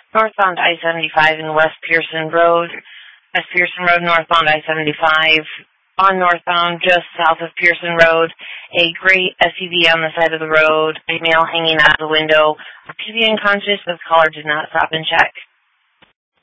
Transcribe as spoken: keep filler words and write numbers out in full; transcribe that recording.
northbound I seventy-five in West Pearson Road. West Pearson Road, northbound I seventy-five. On northbound, just south of Pearson Road, a gray S U V on the side of the road, a male hanging out the window, appearing unconscious, but the caller did not stop and check.